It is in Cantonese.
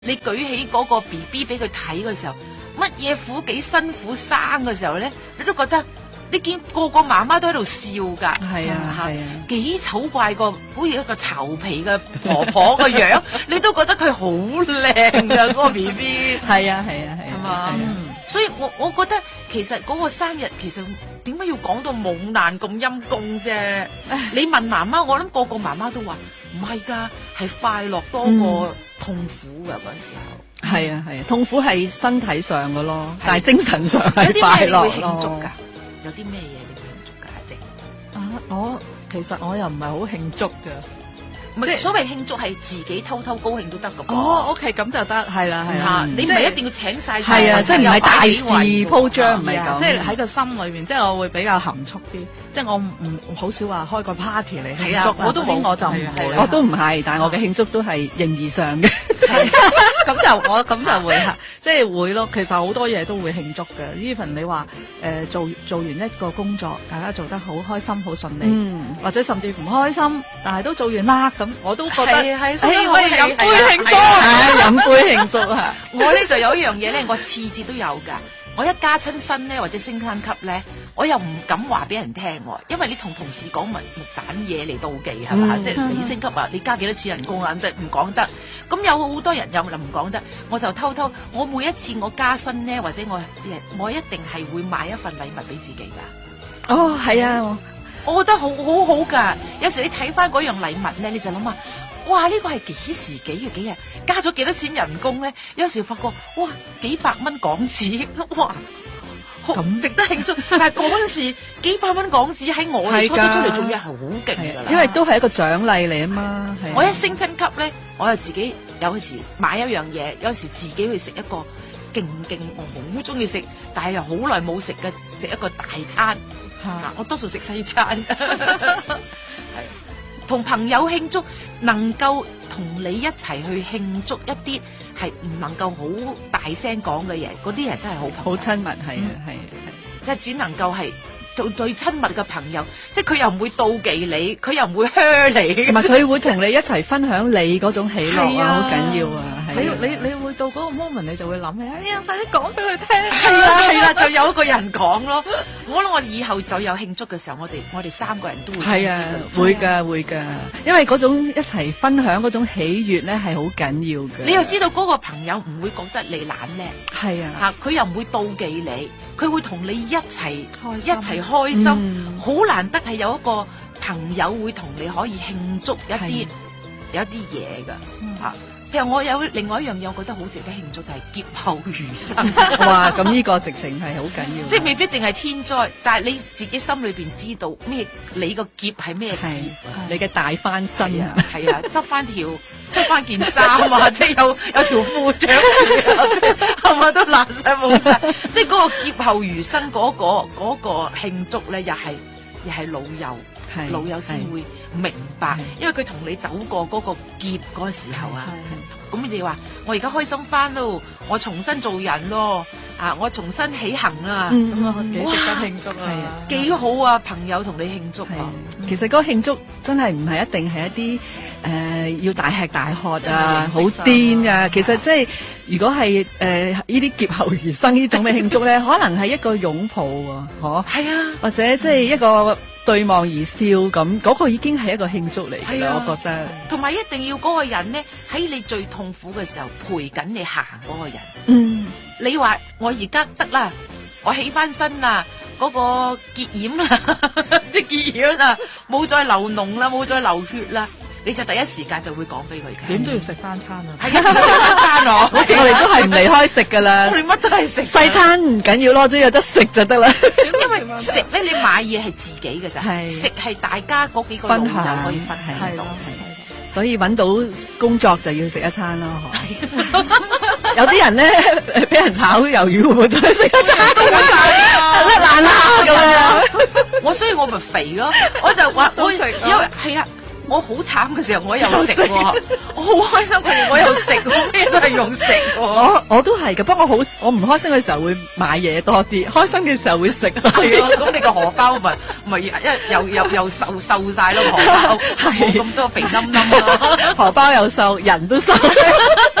你舉起嗰個 BB 俾佢睇嘅時候，乜嘢苦幾辛苦生嘅時候咧，你都覺得你見個媽媽都喺度笑噶， 係啊係啊， 幾醜怪個，好似一個巢皮嘅婆婆個樣，你都覺得佢好靚噶嗰個 BB， 係啊係啊係嘛， 所以我覺得其實嗰個生日其實點解要講到冇難咁陰公啫？你問媽媽，我諗個媽媽都話唔係噶，係快樂多過痛苦噶嗰時候。 係啊係啊，痛苦係身體上嘅咯，但係精神上係快樂咯。 有啲咩你會慶祝噶？有啲咩嘢你會慶祝噶？阿靜， 其實我又唔係好慶祝噶。 即係所謂慶祝係自己偷偷高興都得噶噃。 OK， 咁就得，係啦係啦。 你唔係一定要請晒。 係啊，即係唔係大事鋪張，唔係咁。 即係喺個心裏面，即係我會比較含蓄啲。即係我唔好少話開個 party 嚟慶祝，我都冇，我就唔會。 我都唔係，但係我嘅慶祝都係形而上嘅。 咁就會即係會咯。其實好多嘢都會慶祝嘅。Even 你話做完一個工作，大家做得好開心、好順利，或者甚至唔開心，但係都做完啦，咁我都覺得所以我哋飲杯慶祝， 飲杯慶祝啊！ 我咧就有一樣嘢咧，我次節都有㗎。我一加親身咧，或者升級咧，我又唔敢話俾人聽喎，因為你同同事講咪盞嘢嚟妒忌係嘛？即係你升級啊，你加幾多次人工啊，咁即係唔講得。咁有好多人又唔講得，我就偷偷，我每一次我加薪咧，或者我一定係會買一份禮物俾自己㗎。 哦，係啊， 我覺得好好㗎。有時你睇翻嗰樣禮物咧，你就諗下。哇！呢個係幾時幾日加咗幾多錢人工咧？有時發覺哇，幾百蚊港紙，哇，咁值得慶祝。但係嗰陣時幾百蚊港紙喺我哋初初出嚟做嘢係好勁㗎啦， 因為都係一個獎勵嚟啊嘛。 我一升親級咧，我又自己有時買一樣嘢，有時自己去食一個勁我好中意食，但係又好耐冇食嘅，食一個大餐。我多數食西餐。同朋友慶祝，能夠同你一齊去慶祝一啲係唔能夠好大聲講嘅嘢，嗰啲人真係好親密，係即係只能夠係對親密嘅朋友，即係佢又唔會妒忌你，佢又唔會噓你， 同埋佢會同你一齊分享你嗰種喜樂啊，好緊要啊！ 你會到嗰個 moment， 你就會諗起，哎呀，快啲講俾佢聽。 係啦，就有一個人講咯。我諗我以後就有慶祝嘅時候，我哋三個人都會係啊，會㗎，因為嗰種一齊分享嗰種喜悅咧係好緊要嘅。 你又知道嗰個朋友唔會覺得你懶叻， 係啊， 佢又唔會妒忌你，佢會同你一齊開心。好難得係有一個朋友會同你可以慶祝有一啲嘢㗎。譬如我有另外一樣嘢，我覺得好值得慶祝，就係劫後餘生。 哇！咁呢個直情係好緊要， 即係未必一定係天災，但係你自己心裏邊知道咩？你個劫係咩劫？ 你嘅大翻身啊！ 係啊，執翻件衫啊，即係有條褲着住啊，即係係咪都爛晒冇晒？即係嗰個劫後餘生嗰個慶祝咧，又係老友先會明白，因為佢同你走過嗰個劫嗰個時候啊。咁你哋話我而家開心翻咯，我重新做人咯，我重新起行啊， 咁啊幾值得慶祝啊， 幾好啊！朋友同你慶祝啊， 其實嗰個慶祝真係唔係一定係一啲要大吃大喝啊，好癲啊！其實即係如果係呢啲劫後餘生呢種嘅慶祝咧，可能係一個擁抱啊，係啊，或者即係一個對望而笑咁，嗰個已經係一個慶祝嚟嘅啦，我覺得。同埋一定要嗰個人咧喺你最痛苦嘅時候陪緊你行嗰個人。你話我而家得啦，我起翻身啦，嗰個結驗啦，即係結驗啦，冇再流膿啦，冇再流血啦，你就第一時間就會講俾佢聽。 點都要食翻餐啊！ 係啊，食翻餐我。 好似我哋都係唔離開食噶啦。 我哋乜都係食。 西餐唔緊要咯，只要有得食就得啦。 因為食咧，你買嘢係自己嘅咋，食係大家嗰幾個老友可以分享到。 所以揾到工作就要食一餐咯。有啲人咧俾人炒魷魚，再食一餐都甩爛啦咁樣。 所以我咪肥咯，我就話我食，因為係啊。我好慘嘅時候，我又食喎，我好開心嘅時候，我又食，我咩都係用食喎。我都係嘅，不過我唔開心嘅時候會買嘢多啲，開心嘅時候會食。係咯，咁你個荷包咪又瘦晒咯，荷包冇咁多肥冧冧咯，荷包又瘦，人都瘦。